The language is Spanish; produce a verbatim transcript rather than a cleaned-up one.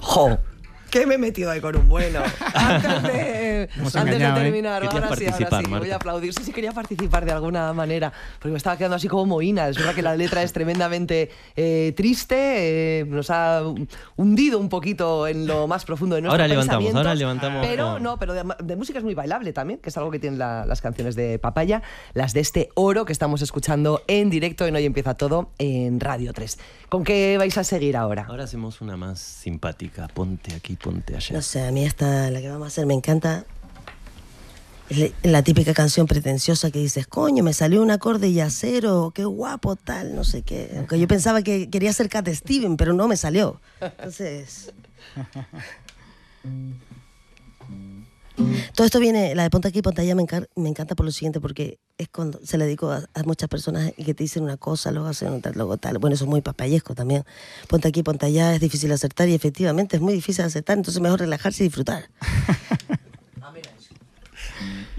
¡Jo! ¿Qué me he metido ahí con un bueno? Antes de, Hemos antes de engañado, ¿eh? terminar, Querías ahora sí, ahora participar, sí, Marta. voy a aplaudir. Sí, sí, quería participar de alguna manera, porque me estaba quedando así como mohina. Es verdad que la letra es tremendamente eh, triste, eh, nos ha hundido un poquito en lo más profundo de nuestros Ahora levantamos, pensamientos. ahora levantamos. Pero con- no, pero de, de música es muy bailable también, que es algo que tienen la- las canciones de Papaya, las de este oro que estamos escuchando en directo en Hoy Empieza Todo en Radio tres. ¿Con qué vais a seguir ahora? Ahora hacemos una más simpática. Ponte aquí, ponte allá. No sé, a mí esta, la que vamos a hacer, me encanta. Es la- la típica canción pretenciosa que dices, coño, me salió un acorde yacero, qué guapo, tal, no sé qué. Aunque yo pensaba que quería ser Cat Steven, pero no me salió. Entonces... Todo esto viene, la de Ponte aquí, ponte allá, me, encar- me encanta por lo siguiente, porque es cuando se le dedico a, a muchas personas y que te dicen una cosa, luego hacen otra, luego tal. Bueno, eso es muy papayesco también. Ponte aquí, ponte allá, es difícil acertar y efectivamente es muy difícil acertar, entonces mejor relajarse y disfrutar.